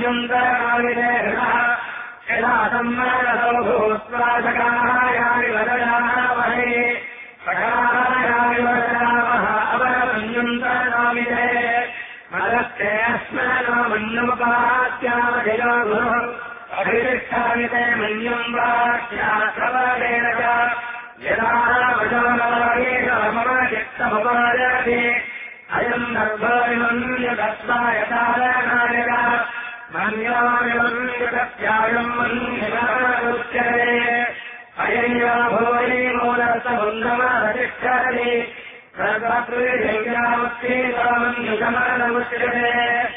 यदा सम्मानतो भूत्वा सकाहायानि वदयामहे सकाहायानि वदयामः अवरमन्युन्तरामिते मदस्ते अस्मानो मन्युमुपास्यामधियो गुरुः अभितिष्ठामिते मन्युम् वाक्याश्रवदेन च यदा वचोनवागेन मम चित्तमुपादयति अयम् नर्भोरिमन्युदत्वा यथानायक मन्योनिमन्युदत्यायम् मन्युमुच्यते अयञ्जो भूरि मूलस्तबुन्धमधिष्ठति सर्वत्रिजङ्गामुक्तीतमन्युगमनमुच्यते